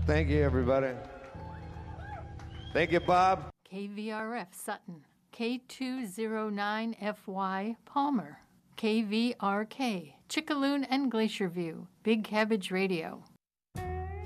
Thank you, everybody. Thank you, Bob. KVRF Sutton, K209FY Palmer, KVRK Chickaloon and Glacier View, Big Cabbage Radio,